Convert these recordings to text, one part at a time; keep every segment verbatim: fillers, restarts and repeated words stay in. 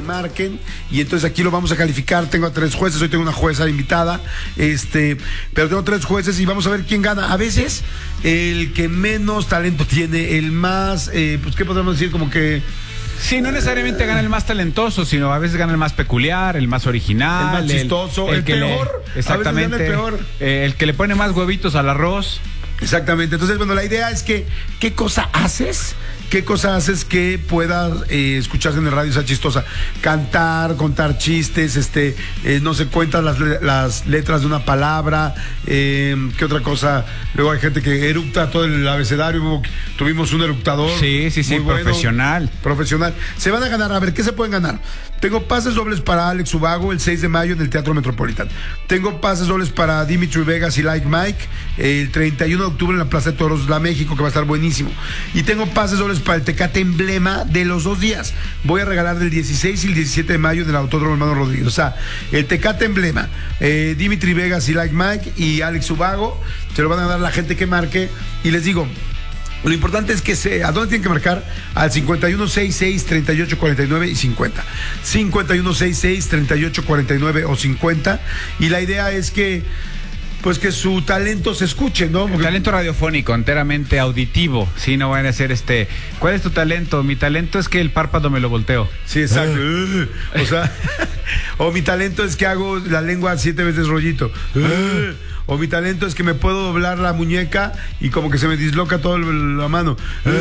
marquen, y entonces aquí lo vamos a calificar. Tengo a tres jueces, hoy tengo una jueza invitada, este, pero tengo tres jueces y vamos a ver quién gana. A veces el que menos talento tiene, el más, eh, pues qué podemos decir, como que... Sí, no necesariamente gana el más talentoso, sino a veces gana el más peculiar, el más original, el más chistoso, el, el, el que peor, le, exactamente, a veces gana el peor. Eh, el que le pone más huevitos al arroz. Exactamente. Entonces, bueno, la idea es que, ¿qué cosa haces? ¿Qué cosa haces que pueda eh, escucharse en el radio, sea chistosa? Cantar, contar chistes, este, eh, no se cuentan las, las letras de una palabra, eh, ¿qué otra cosa? Luego hay gente que eructa todo el abecedario, tuvimos un eructador. Sí, sí, sí, bueno, profesional. Profesional. Se van a ganar, a ver, ¿qué se pueden ganar? Tengo pases dobles para Alex Ubago el seis de mayo en el Teatro Metropolitano. Tengo pases dobles para Dimitri Vegas y Like Mike el treinta y uno de octubre en la Plaza de Toros La México, que va a estar buenísimo. Y tengo pases dobles para el Tecate Emblema de los dos días. Voy a regalar del dieciséis y el diecisiete de mayo en el Autódromo Hermano Rodríguez. O sea, el Tecate Emblema, eh, Dimitri Vegas y Like Mike y Alex Ubago se lo van a dar la gente que marque. Y les digo, lo importante es que se... ¿A dónde tienen que marcar? Al cincuenta y uno sesenta y seis, treinta y ocho cuarenta y nueve y cincuenta. cincuenta y uno sesenta y seis, treinta y ocho cuarenta y nueve o cincuenta. Y la idea es que, pues que su talento se escuche, ¿no? Porque... talento radiofónico, enteramente auditivo. Sí, no van a hacer este... ¿Cuál es tu talento? Mi talento es que el párpado me lo volteo. Sí, exacto. Uh, o sea... o mi talento es que hago la lengua siete veces rollito. Uh, O mi talento es que me puedo doblar la muñeca y como que se me disloca toda la mano.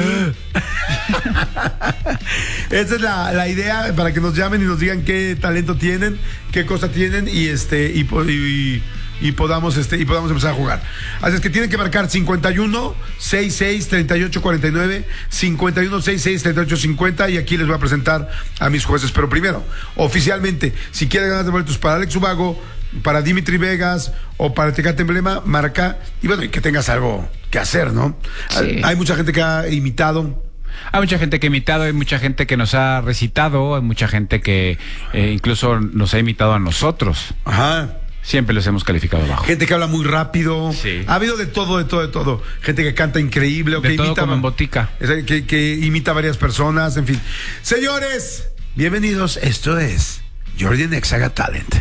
Esa es la, la idea, para que nos llamen y nos digan qué talento tienen, qué cosa tienen y este y, y, y podamos este y podamos empezar a jugar. Así es que tienen que marcar cincuenta y uno sesenta y seis, treinta y ocho cuarenta y nueve, cincuenta y uno sesenta y seis, treinta y ocho cincuenta, y aquí les voy a presentar a mis jueces. Pero primero, oficialmente, si quieren ganar de boletos para Alex Ubago, para Dimitri Vegas o para el Tecate Emblema, marca, y bueno, y que tengas algo que hacer, ¿no? Sí. Hay mucha gente que ha imitado. Hay mucha gente que ha imitado, hay mucha gente que nos ha recitado, hay mucha gente que eh, incluso nos ha imitado a nosotros. Ajá. Siempre los hemos calificado abajo. Gente que habla muy rápido. Sí. Ha habido de todo, de todo, de todo. Gente que canta increíble. O de que todo imita, como en botica. Que, que imita a varias personas, en fin. Señores, bienvenidos. Esto es Jordi en Exa Got Talent.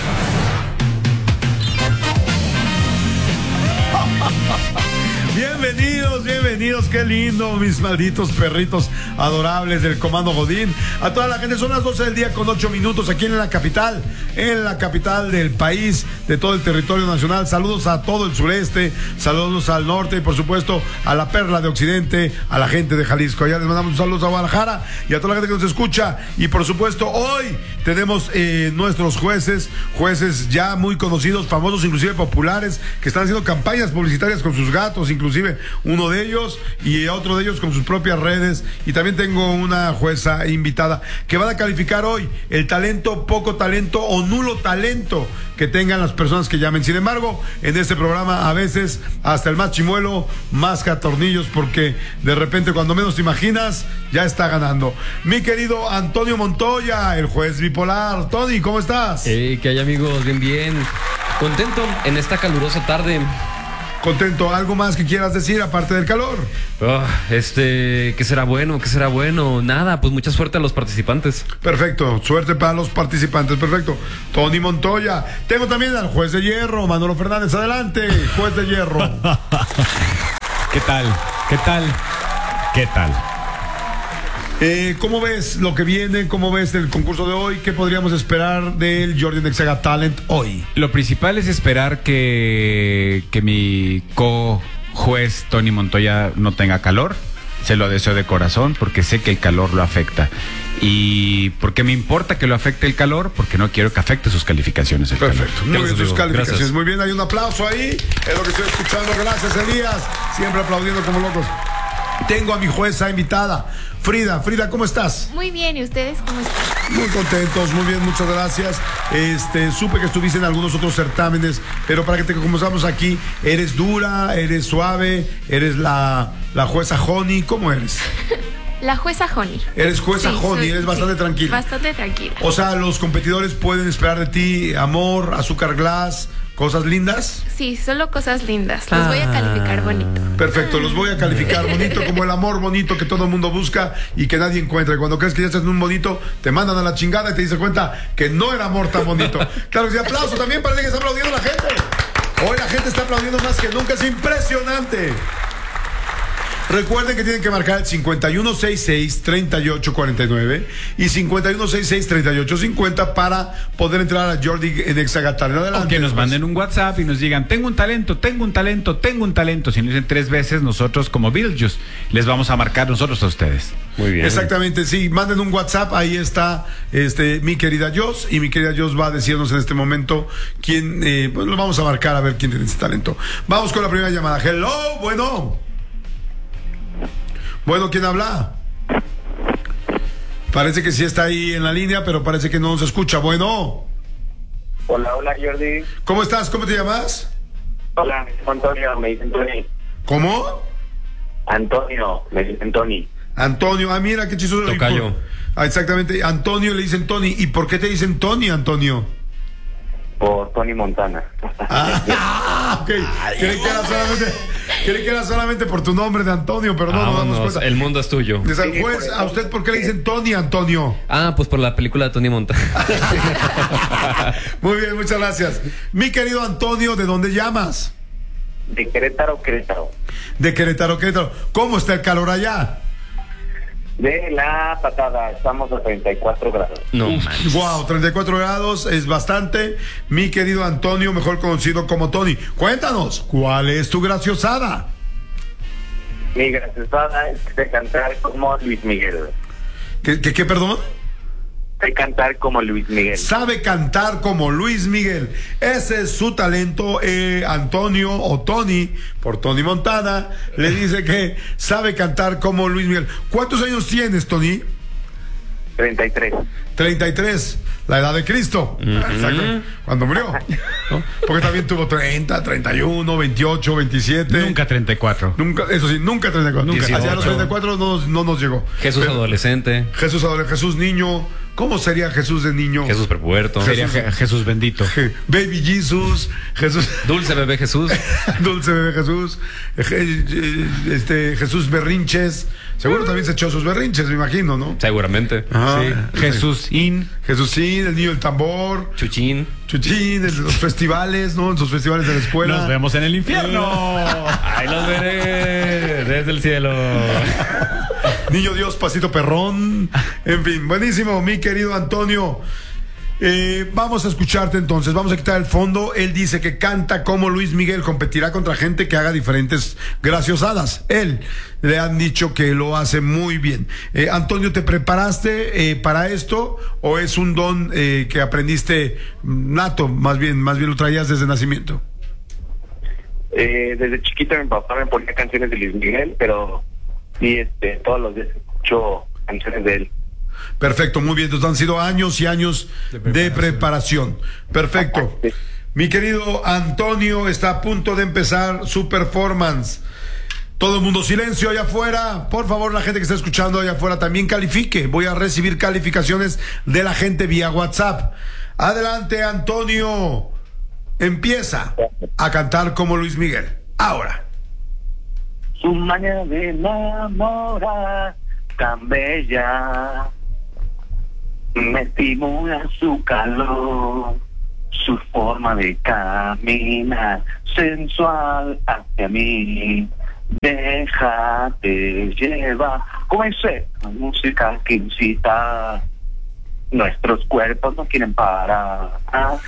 Bienvenidos, bienvenidos, qué lindo, mis malditos perritos adorables del Comando Godín. A toda la gente, son las doce del día con ocho minutos aquí en la capital, en la capital del país, de todo el territorio nacional. Saludos a todo el sureste, saludos al norte y por supuesto a la perla de occidente, a la gente de Jalisco. Allá les mandamos saludos a Guadalajara y a toda la gente que nos escucha. Y por supuesto hoy tenemos eh, nuestros jueces, jueces ya muy conocidos, famosos, inclusive populares, que están haciendo campañas publicitarias con sus gatos, inclusive uno de ellos y otro de ellos con sus propias redes. Y también tengo una jueza invitada que van a calificar hoy el talento, poco talento o nulo talento que tengan las personas que llamen. Sin embargo, en este programa a veces hasta el más chimuelo masca tornillos, porque de repente cuando menos te imaginas ya está ganando. Mi querido Antonio Montoya, el juez bipolar. Tony, ¿cómo estás? Hey, ¿qué hay, amigos? Bien, bien. Contento en esta calurosa tarde. Contento. ¿Algo más que quieras decir aparte del calor? Oh, este, ¿qué será bueno? ¿Qué será bueno? Nada, pues mucha suerte a los participantes. Perfecto, suerte para los participantes, perfecto. Tony Montoya. Tengo también al juez de hierro, Manolo Fernández. Adelante, juez de hierro. ¿Qué tal? ¿Qué tal? ¿Qué tal? Eh, ¿Cómo ves lo que viene? ¿Cómo ves el concurso de hoy? ¿Qué podríamos esperar del Jordi en Exa Got Talent hoy? Lo principal es esperar que, que mi co-juez Tony Montoya no tenga calor. Se lo deseo de corazón porque sé que el calor lo afecta. ¿Y por qué me importa que lo afecte el calor? Porque no quiero que afecte sus calificaciones el Perfecto, calor. muy bien, sus calificaciones. Gracias. Muy bien, hay un aplauso ahí. Es lo que estoy escuchando. Gracias, Elías. Siempre aplaudiendo como locos. Tengo a mi jueza invitada, Frida. Frida, ¿cómo estás? Muy bien, ¿y ustedes cómo están? Muy contentos, muy bien, muchas gracias. Este, supe que estuviste en algunos otros certámenes, pero para que te conozcamos aquí, ¿eres dura, eres suave, eres la, la jueza Honey? ¿Cómo eres? La jueza Honey. Eres jueza Sí, Honey, soy- eres bastante sí, tranquila. Bastante tranquila. O sea, los competidores pueden esperar de ti amor, azúcar glass, ¿Cosas lindas? Sí, solo cosas lindas. Los voy a calificar bonito. Perfecto, los voy a calificar bonito, como el amor bonito que todo el mundo busca y que nadie encuentra. Y cuando crees que ya estás en un bonito, te mandan a la chingada y te dices cuenta que no era amor tan bonito. Claro que sí, aplauso también, parece que está aplaudiendo la gente. Hoy la gente está aplaudiendo más que nunca, es impresionante. Recuerden que tienen que marcar el cincuenta y uno sesenta y seis, treinta y ocho cuarenta y nueve y cincuenta y uno sesenta y seis, treinta y ocho cincuenta para poder entrar a Jordi en Exagatal. Adelante. O que nos manden un WhatsApp y nos digan, tengo un talento, tengo un talento, tengo un talento. Si nos dicen tres veces, nosotros como Beetlejuice les vamos a marcar nosotros a ustedes. Muy bien. Exactamente, sí, manden un WhatsApp, ahí está este mi querida Jos, y mi querida Jos va a decirnos en este momento quién, eh, pues lo vamos a marcar a ver quién tiene ese talento. Vamos con la primera llamada. Hello, bueno. Bueno, ¿quién habla? Parece que sí está ahí en la línea, pero parece que no nos escucha. Bueno. Hola, hola Jordi. ¿Cómo estás? ¿Cómo te llamas? Hola, me llamo Antonio, me dicen Tony. ¿Cómo? Antonio, me dicen Tony. Antonio, ah, mira qué chistoso. Tocayo. Ah, exactamente, Antonio le dicen Tony. ¿Y por qué te dicen Tony, Antonio? Por Tony Montana. Ah, ok. Creí que era solamente, creí que era solamente por tu nombre de Antonio, pero no, no damos Vámonos, cuenta. el mundo es tuyo. De San Sí, Juez, por eso. ¿a usted por qué le dicen Tony, Antonio? Ah, pues por la película de Tony Montana. Muy bien, muchas gracias. Mi querido Antonio, ¿de dónde llamas? De Querétaro, Querétaro. De Querétaro, Querétaro. ¿Cómo está el calor allá? De la patada, estamos a treinta y cuatro grados. No manches. Wow, treinta y cuatro grados es bastante. Mi querido Antonio, mejor conocido como Tony. Cuéntanos, ¿cuál es tu graciosada? Mi graciosada es de cantar como Luis Miguel. ¿Qué, qué, qué perdón? De cantar como Luis Miguel. Sabe cantar como Luis Miguel. Ese es su talento. eh, Antonio o Tony, por Tony Montana, le dice que sabe cantar como Luis Miguel. ¿Cuántos años tienes, Tony? treinta y tres. treinta y tres, la edad de Cristo. Exacto. Cuando murió. ¿No? Porque también tuvo treinta, treinta y uno, veintiocho, veintisiete. Nunca treinta y cuatro. Nunca, eso sí, nunca treinta y cuatro. Nunca. Hacia los dieciocho. treinta y cuatro no, nos- no nos llegó. Jesús Pero- adolescente. Jesús adolescente, Jesús niño. ¿Cómo sería Jesús de niño? Jesús prepuberto. Sería Je- Jesús bendito. Je- Baby Jesus, Jesús, Dulce bebé Jesús. dulce bebé Jesús, Je- Je- este Jesús berrinches. Seguro también se echó sus berrinches, me imagino, ¿no? Seguramente. Ah, Sí. Jesús in. Jesús sí, el niño del tambor, Chuchín. Chuchín, en los festivales, ¿no? En sus festivales de la escuela. Nos vemos en el infierno. Ahí los veré desde el cielo. Niño Dios, pasito perrón. En fin, buenísimo, mi querido Antonio. Eh, vamos a escucharte entonces, vamos a quitar el fondo. Él dice que canta como Luis Miguel, competirá contra gente que haga diferentes graciosadas. Él le han dicho que lo hace muy bien. Eh, Antonio, ¿te preparaste eh, para esto o es un don eh, que aprendiste nato? Más bien, más bien lo traías desde nacimiento. Eh, desde chiquito mi papá me ponía canciones de Luis Miguel, pero sí, este, todos los días escucho canciones de él. Perfecto, muy bien. Entonces han sido años y años de preparación. De preparación. Perfecto. Sí. Mi querido Antonio está a punto de empezar su performance. Todo el mundo silencio allá afuera. Por favor, la gente que está escuchando allá afuera también califique. Voy a recibir calificaciones de la gente vía WhatsApp. Adelante, Antonio. Empieza a cantar como Luis Miguel. Ahora. Su manera de enamorar tan bella me estimula su calor, su forma de caminar sensual hacia mí. Déjate llevar, como esa música que incita. Nuestros cuerpos no quieren parar.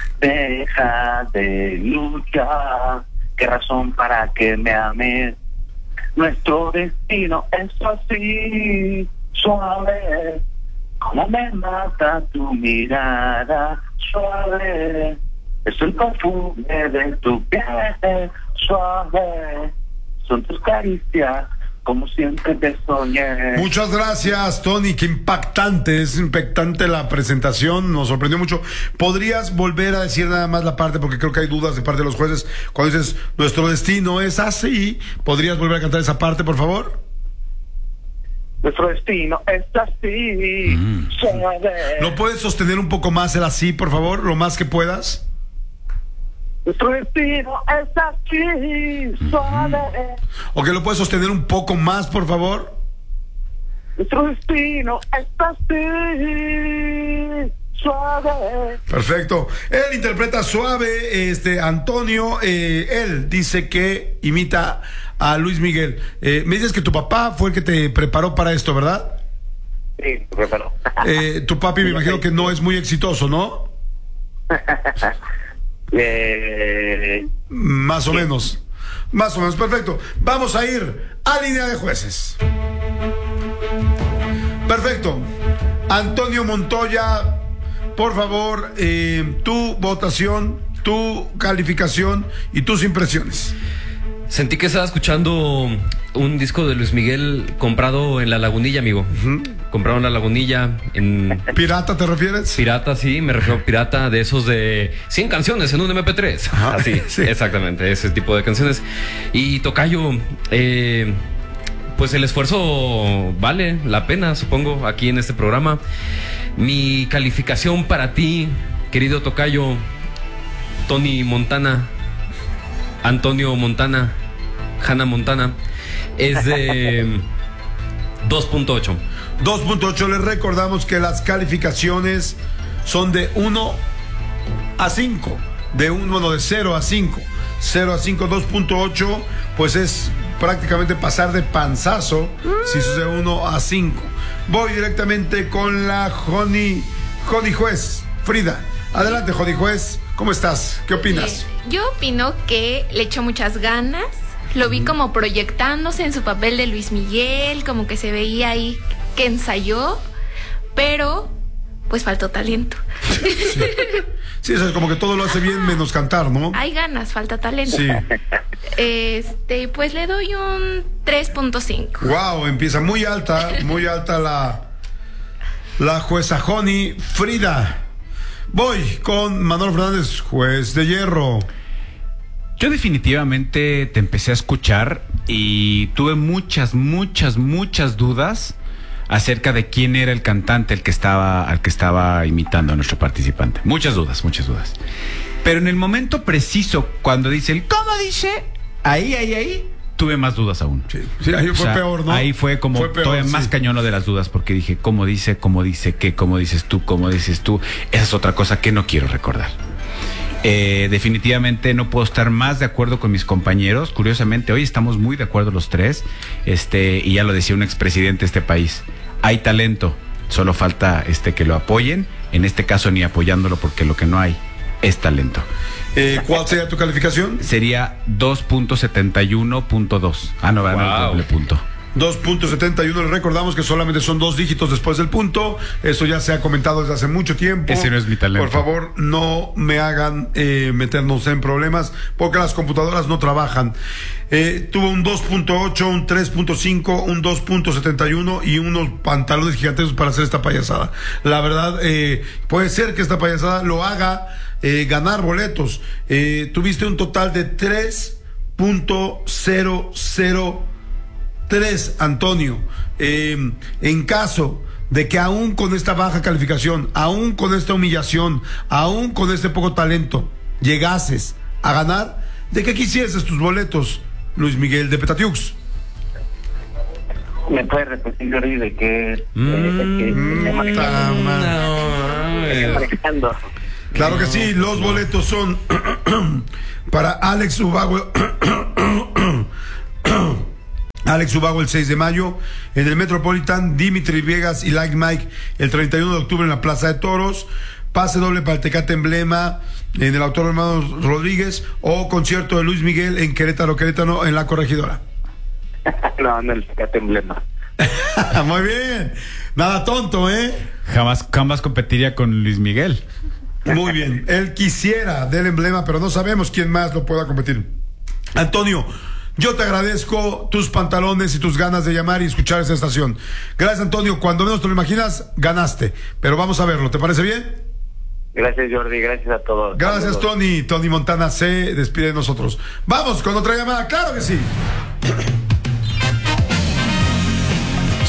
Deja de luchar. ¿Qué razón para que me ames? Nuestro destino es así, suave. Como me mata tu mirada, suave. Es el perfume de tu piel, suave. Son tus caricias, como siempre te soñé. Muchas gracias, Tony. Qué impactante, es impactante la presentación, nos sorprendió mucho. ¿Podrías volver a decir nada más la parte? Porque creo que hay dudas de parte de los jueces. Cuando dices, nuestro destino es así, ¿podrías volver a cantar esa parte, por favor? Nuestro destino es así, Mm. suave. ¿Lo puedes sostener un poco más el así, por favor? Lo más que puedas. Nuestro destino es así, suave. ¿O que lo puedes sostener un poco más, por favor? Nuestro destino es así, suave. Perfecto. Él interpreta Suave, este Antonio, eh, él dice que imita a Luis Miguel. Eh, me dices que tu papá fue el que te preparó para esto, ¿verdad? Sí, preparo. Eh, tu papi me imagino que no es muy exitoso, ¿no? eh, Más o menos. Más o menos, perfecto. Vamos a ir a línea de jueces. Perfecto. Antonio Montoya, por favor, eh, tu votación, tu calificación y tus impresiones. Sentí que estaba escuchando un disco de Luis Miguel comprado en La Lagunilla, amigo. Uh-huh. Comprado en La Lagunilla, en ¿Pirata te refieres? pirata, sí, me refiero a pirata, de esos de cien canciones en un eme pe tres. Ajá, Así, sí. exactamente, ese tipo de canciones. Y tocayo, eh, pues el esfuerzo vale la pena, supongo, aquí en este programa. Mi calificación para ti, querido tocayo, Tony Montana, Antonio Montana, Hannah Montana, es de dos punto ocho. dos punto ocho. Les recordamos que las calificaciones son de uno a cinco. De uno, bueno, de cero a cinco. cero a cinco, dos punto ocho, pues es prácticamente pasar de panzazo si es de uno a cinco. Voy directamente con la Joni, Joni Juez, Frida. Adelante, Joni Juez. ¿Cómo estás? ¿Qué opinas? Eh, yo opino que le echó muchas ganas. Lo vi como proyectándose en su papel de Luis Miguel, como que se veía ahí que ensayó, pero pues faltó talento. Sí, sí, eso es como que todo lo hace bien menos cantar, ¿no? Hay ganas, falta talento. Sí. Este, pues le doy un tres punto cinco. Wow, empieza muy alta, muy alta la, la jueza Joni. Frida. Voy con Manolo Fernández, juez de hierro. Yo definitivamente te empecé a escuchar y tuve muchas, muchas, muchas dudas acerca de quién era el cantante el que estaba, al que estaba imitando a nuestro participante. Muchas dudas, muchas dudas. Pero en el momento preciso, cuando dice el ¿cómo dice? Ahí, ahí, ahí, tuve más dudas aún. Sí, sí, ahí fue O sea, peor, ¿no? Ahí fue como Fue peor, todavía sí. más cañón lo de las dudas, porque dije, ¿cómo dice? ¿Cómo dice? ¿Qué? ¿Cómo dices tú? ¿Cómo dices tú? Esa es otra cosa que no quiero recordar. Eh, definitivamente no puedo estar más de acuerdo con mis compañeros. Curiosamente, hoy estamos muy de acuerdo los tres. Este, y ya lo decía un expresidente de este país. Hay talento, solo falta este que lo apoyen. En este caso ni apoyándolo, porque lo que no hay es talento. Eh, ¿Cuál sería tu calificación? Sería dos punto setenta y uno punto dos. Ah, no, ¿verdad? No, Wow. doble punto. dos punto setenta y uno. Les recordamos que solamente son dos dígitos después del punto. Eso ya se ha comentado desde hace mucho tiempo. Ese no es mi talento. Por favor, no me hagan eh, meternos en problemas, porque las computadoras no trabajan. Eh, tuvo un dos punto ocho, un tres punto cinco, un dos punto setenta y uno y unos pantalones gigantescos para hacer esta payasada. La verdad, eh, puede ser que esta payasada lo haga eh, ganar boletos. Eh, tuviste un total de tres punto cero cero tres, Antonio. Eh, en caso de que aún con esta baja calificación, aún con esta humillación, aún con este poco talento, llegases a ganar, ¿de qué quisieses tus boletos, Luis Miguel de Petatiux? ¿Me puedes repetir, Jordi, de qué? Mm, ta madre. manejando? Claro que sí, los boletos son para Alex Ubago. Alex Ubago el seis de mayo en el Metropolitan, Dimitri Viegas y Like Mike el treinta y uno de octubre en la Plaza de Toros, pase doble para el Tecate Emblema en el Autor Hermanos Rodríguez, o concierto de Luis Miguel en Querétaro, Querétaro en La Corregidora. No, en el Tecate Emblema. Muy bien, nada tonto, ¿eh? Jamás, jamás competiría con Luis Miguel. Muy bien, él quisiera del Emblema, pero no sabemos quién más lo pueda competir. Antonio, yo te agradezco tus pantalones y tus ganas de llamar y escuchar esta estación. Gracias, Antonio. Cuando menos te lo imaginas, ganaste. Pero vamos a verlo. ¿Te parece bien? Gracias, Jordi. Gracias a todos. Gracias, Saludos. Tony. Tony Montana se despide de nosotros. Vamos con otra llamada. ¡Claro que sí!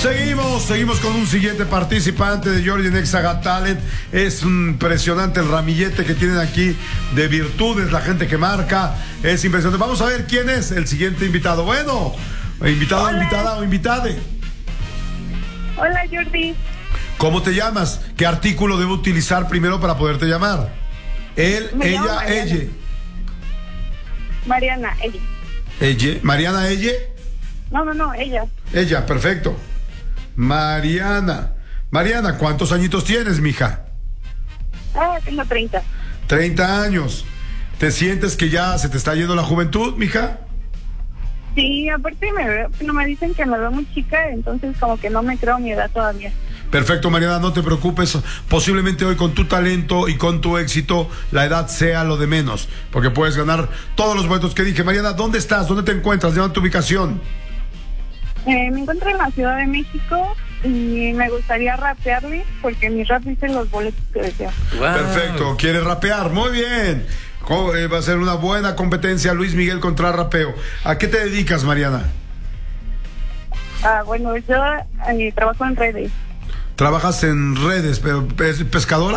Seguimos, seguimos con un siguiente participante de Jordi Nexa Got Talent. Es impresionante el ramillete que tienen aquí de virtudes, la gente que marca. Es impresionante. Vamos a ver quién es el siguiente invitado. Bueno, invitado, Hola. invitada o invitade. Hola, Jordi. ¿Cómo te llamas? ¿Qué artículo debo utilizar primero para poderte llamar? Él, Me llamo ella, Mariana. ella. Mariana, ella. Ella. Mariana, ella. No, no, no, ella. Ella, perfecto. Mariana. Mariana, ¿cuántos añitos tienes, mija? Ah, tengo treinta. treinta años. ¿Te sientes que ya se te está yendo la juventud, mija? Sí, aparte me veo, no me dicen que me veo muy chica, entonces como que no me creo mi edad todavía. Perfecto, Mariana, no te preocupes. Posiblemente hoy con tu talento y con tu éxito, la edad sea lo de menos, porque puedes ganar todos los boletos que dije. Mariana, ¿dónde estás? ¿Dónde te encuentras? Lleva tu ubicación. Eh, me encuentro en la Ciudad de México y me gustaría rapearle porque mi rap dice los boletos que deseo. Wow. Perfecto, ¿quieres rapear? Muy bien. Co- eh, Va a ser una buena competencia Luis Miguel contra rapeo. ¿A qué te dedicas, Mariana? Ah, bueno, yo eh, trabajo en redes. ¿Trabajas en redes, pero ¿es pescadora?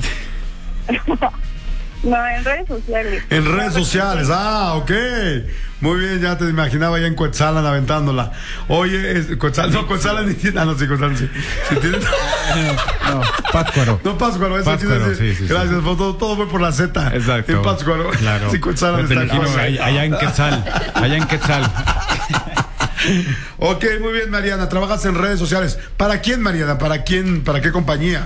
No, en redes sociales. En redes sociales, ah, ok. Muy bien, ya te imaginaba ya en Cuetzalan aventándola. Oye, es, Cuetzalan, no, Cuetzalan ni tiene, ah, no, sí, Cuetzalan sí. Sí tiene- No, Pátzcuaro. no, Pátzcuaro, eso Pátzcuaro, sí, sí, sí, Gracias, sí. fue todo, todo fue por la Z. Exacto. En Pátzcuaro. Claro. Sí, Cuetzalan Me está en imagino Cuetzalan. allá, allá en Quetzal. Allá en Quetzal. Ok, muy bien, Mariana. Trabajas en redes sociales. ¿Para quién, Mariana? ¿Para quién? ¿Para qué compañía?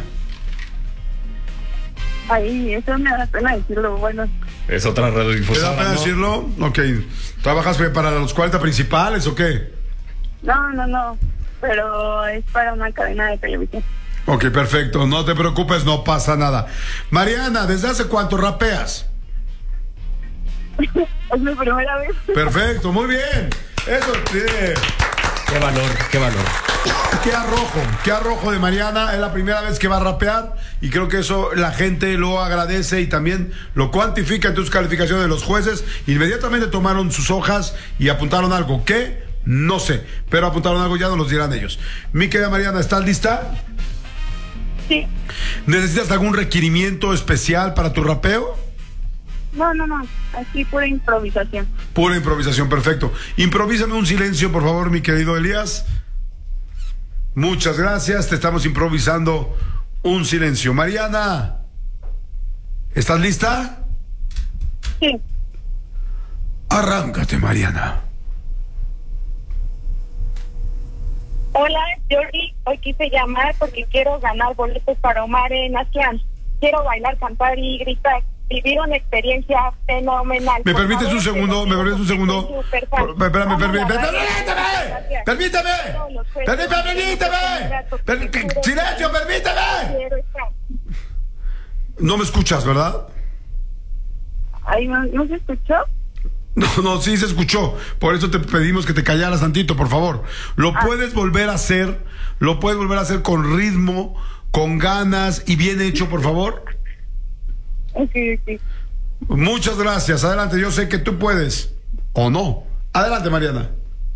Ay, eso me da pena decirlo, bueno. Es otra ¿Te da radiodifusora, pena ¿no? decirlo? Ok. ¿Trabajas para los cuarenta principales o qué? No, no, no, pero es para una cadena de televisión. Ok, perfecto. No te preocupes, no pasa nada. Mariana, ¿desde hace cuánto rapeas? Es mi primera vez. Perfecto, muy bien. Eso tiene. Qué valor, qué valor. Qué arrojo, qué arrojo de Mariana. Es la primera vez que va a rapear y creo que eso la gente lo agradece y también lo cuantifica en tus calificaciones de los jueces. Inmediatamente tomaron sus hojas y apuntaron algo. ¿Qué? No sé, pero apuntaron algo, ya nos los dirán ellos. Mi querida Mariana, ¿estás lista? Sí. ¿Necesitas algún requerimiento especial para tu rapeo? No, no, no, así pura improvisación. Pura improvisación, perfecto. Improvísame un silencio, por favor, mi querido Elías. Muchas gracias, te estamos improvisando un silencio. Mariana, ¿estás lista? Sí. Arráncate, Mariana. Hola, Jordi, hoy quise llamar porque quiero ganar boletos para Omar en Aztlán. Quiero bailar, cantar y gritar. Vivir una experiencia fenomenal. ¿Me Por permites favor, un te segundo? lo ¿Me pido permites un porque segundo? soy súper fan. Por- Espérame, Amo permíteme. la radio. ¡Permíteme! Gracias. ¡Permíteme! Todos los jueves. ¡Permíteme! ¡Permíteme! ¡Silencio, permíteme! Quiero estar. No me escuchas, ¿verdad? Ay, ¿no, ¿no se escuchó? No, no, sí se escuchó. Por eso te pedimos que te callaras tantito, por favor. Lo puedes volver a hacer, lo puedes volver a hacer con ritmo, con ganas y bien hecho, por favor. Sí, sí. Muchas gracias. Adelante, yo sé que tú puedes. ¿O no? Adelante, Mariana.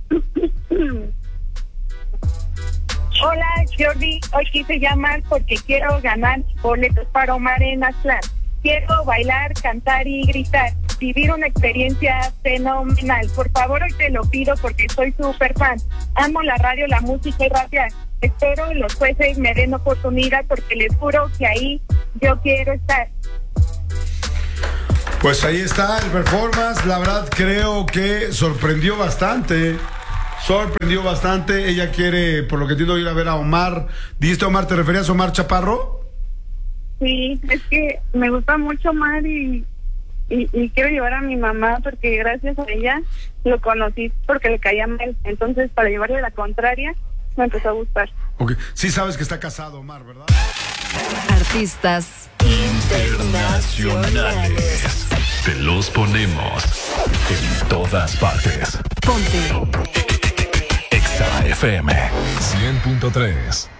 Hola, Jordi. Hoy quise llamar porque quiero ganar boletos para Omar en Aztlán. Quiero bailar, cantar y gritar. Vivir una experiencia fenomenal. Por favor, hoy te lo pido porque soy súper fan. Amo la radio, la música y rapear. Espero los jueces me den oportunidad porque les juro que ahí yo quiero estar. Pues ahí está el performance. La verdad creo que sorprendió bastante. Sorprendió bastante. Ella quiere, por lo que entiendo, ir a ver a Omar. ¿Dijiste Omar? ¿Te referías a Omar Chaparro? Sí, es que me gusta mucho Omar y, y, y quiero llevar a mi mamá porque gracias a ella lo conocí porque le caía mal. Entonces, para llevarle la contraria, me empezó a gustar. Ok. Sí sabes que está casado Omar, ¿verdad? Artistas internacionales. Te los ponemos en todas partes. Ponte. Exa F M cien punto tres.